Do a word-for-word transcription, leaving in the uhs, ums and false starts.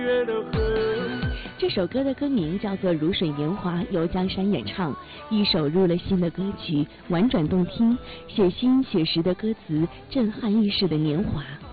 这首歌的歌名叫做《如水年华》，由江山演唱，一首入了心的歌曲，婉转动听，写心写实的歌词，震撼一世的年华。